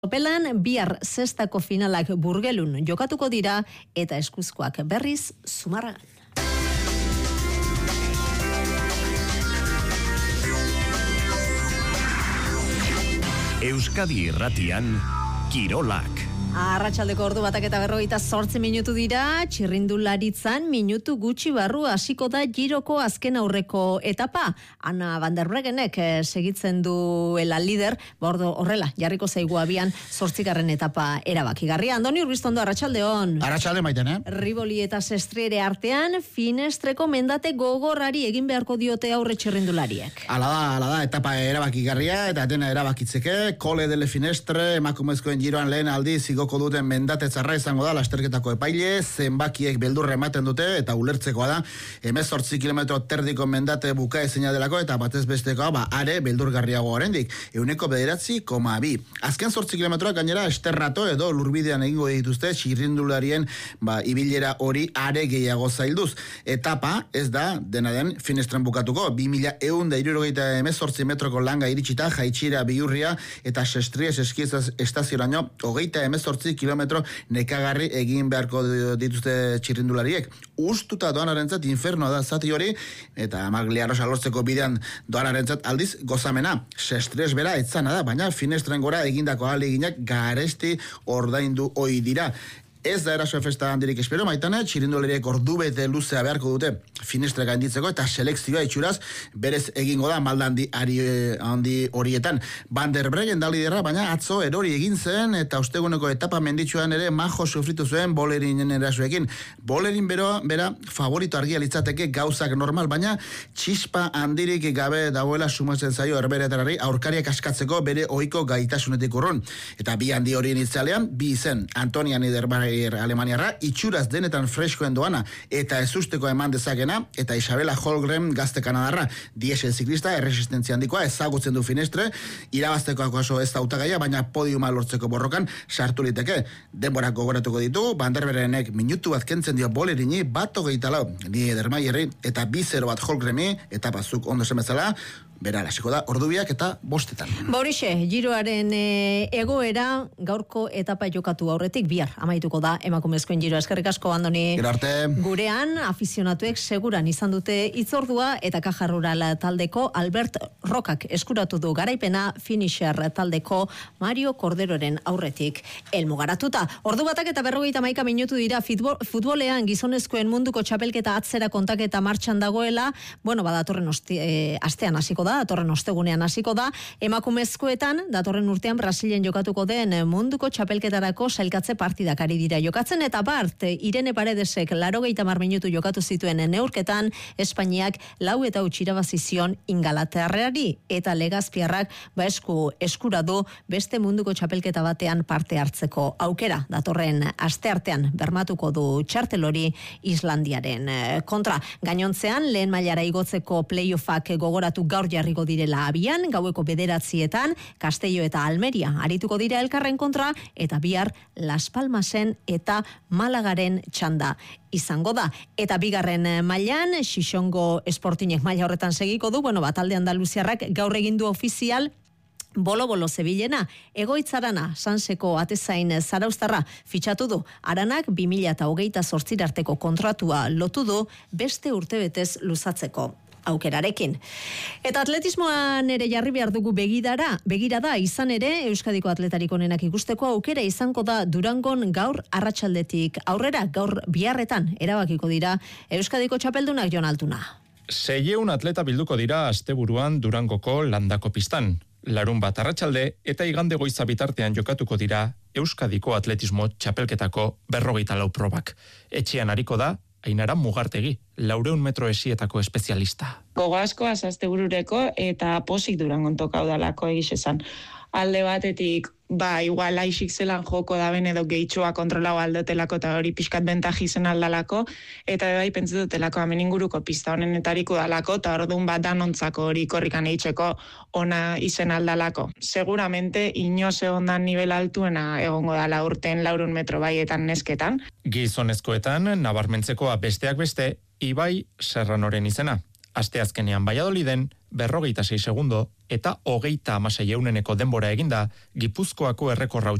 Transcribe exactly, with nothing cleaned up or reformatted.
Opelan bihar zestako finalak Burgelun jokatuko dira eta eskuzkoak berriz Zumarragan. Euskadi Irratian Kirolak. Arratsaldeko ordu batak eta berrogeita zortzi minutu dira, txirrindularitzan minutu gutxi barru hasiko da Giroko azken aurreko etapa. Anna van der Bregenek segitzen duela lider, bordo horrela, jarriko zaigu abian zortzigarren etapa erabakigarria. Andoni Urbiztondo, arratsaldeon. Arratsalde maiten, eh? Riboli eta Sestriere artean, Finestreko mendate gogorrari egin beharko diote aurre txirrindulariek. Ala da, ala da, etapa erabakigarria eta dena erabakitzeke, Cole delle Finestre, emakumezkoen Giroan lehen aldiz igoko duten mendate txarra izango da lasterketako epaile, zenbakiek beldurra ematen dute eta ulertzekoa da hemezortzi kilometro terdiko mendate buka ezina delako eta batez bestekoa ba are beldurgarriago oraindik ehuneko bederatzi koma bi. Azken zortzi kilometroak gainera esterrato edo lurbidean egingo dituzte txirrindularien ba ibilera hori are gehiago zailduz. Etapa ez da dena den Finestren bukatuko, bi mila ehun eta hirurogeita hemezortzi metroko langa iritsita jaitsira bihurria eta Sestries eskiez estazioraino hogeita hemezortzi kilometro nekagarri egin beharko dituzte txirrindulariek. Ustuta doanarentzat infernoa da zati hori eta Magliarosa lortzeko bidean doanarentzat aldiz gozamena. Sestries bera etzana da, baina Finestren gora egindako ahaleginak garesti ordaindu ohi dira. Ez da eraso festa handirik espero, maitane, txirindulariek ordu bete luzea beharko dute Finestre gainditzeko eta selekzioa itxuraz berez egingo da maldandi ari handi horietan. Van der Bregen da liderra, baina atzo erori egin zen eta osteguneko etapa menditsuan ere majo sufritu zuen Bolerinen erasoekin. Bolerin bero, bera favorito argia litzateke gauzak normal, baina txispa handirik gabe dagoela sumatzen zaio herberetarari aurkariak askatzeko bere ohiko gaitasunetik urrun. Eta bi handi horien itzalean, bi izen, Antonia Niederbar Alemaniarra, itxuraz denetan freskoen doana eta ezusteko eman dezakena, eta Isabela Holgren gazte kanadarra, diesel ziklista erresistentzia handikoa ezagutzen du Finestre, irabaztekoako oso ez hautagaia, baina podiuma lortzeko borrokan sartu liteke. Denborak gogoratuko ditu, Van der Bregenek minutu bat kentzen dio Bolerini, bat hogeita lau, Niedermayerri, eta bi zero bat Holgreni, eta bazuk ondo semezala, bera lasiko da, ordubiak eta bostetan. Baurixe, Giroaren e, egoera gaurko etapa jokatu aurretik bihar amaituko da emakumezkoen Giroa. Eskerrik asko, Andoni. Gero arte. Gurean, afizionatuek seguran izan dute hitzordua eta Caja Rural taldeko Albert Rokak eskuratu du garaipena Finisher taldeko Mario Corderoren aurretik helmugaratuta. Ordu batak eta berrogeita hamaika minutu dira futbol, futbolean gizonezkoen munduko txapelketa atzera kontaketa martxan dagoela, bueno, badatorren osti, e, astean hasiko da, datorren ostegunean hasiko da, emakumezkoetan datorren urtean Brasilen jokatuko den munduko txapelketarako sailkatze partidak ari dira jokatzen eta bart, Irene Paredesek laurogeita hamar minutu jokatu zituen neurketan, Espainiak lau eta huts irabazi zion Ingalaterrari eta Legazpiarrak ba esku eskura du beste munduko txapelketa batean parte hartzeko aukera. Datorren asteartean bermatuko du txartel hori Islandiaren kontra. Gainontzean lehen mailara igotzeko playoffak gogoratu gaur jarriko direla abian, gaueko bederatzietan, Castello eta Almeria arituko dira elkarren kontra, eta bihar Las Palmasen eta Malagaren txanda izango da. Eta bigarren mailan, Xixongo Sportinek maila horretan segiko du, bueno, bat talde andaluziarrak gaur egin du ofizial Bolo-bolo zebilena, Egoitzarana, Sanseko atezain Zarauztarra fitxatu du. Aranak bi mila hogeita zortzi arteko kontratua lotu du beste urtebetez luzatzeko aukerarekin. Eta atletismoan ere jarri behar dugu begidara, begirada izan ere Euskadiko atletarik onenak ikusteko aukera izango da Durangon gaur arratsaldetik aurrera, gaur biharretan erabakiko dira Euskadiko txapeldunak Jon Altuna. Seiehun atleta bilduko dira asteburuan Durangoko landako pistan. Larun bat arratsalde eta igande goiza bitartean jokatuko dira Euskadiko atletismo txapelketako berrogeita lau probak. Etxean hariko da Ainara Mugartegi, laureun metro esietako espezialista. Gogo asko asteburureko eta posik Durangon tokau dalako egiz esan. Alde batetik, ba, igual aixik zelan joko da ben edo gehitxoa kontrolau aldotelako eta hori pixkat bentaji zen aldalako, eta bai pentsetutelako hemen inguruko pista honenetariko dalako, eta orduan bat danontzako hori korrikan eitzeko ona izen aldalako. Seguramente, inoz egondan nivel altuena egongo dala urten laurun metro baietan nesketan. Gizonezkoetan, nabarmentzekoa besteak beste, Ibai Serranoren izena. Asteazkenean Valladoliden, berrogeita sei segundo eta hogeita hamasei euneneko denbora eginda, Gipuzkoako errekorra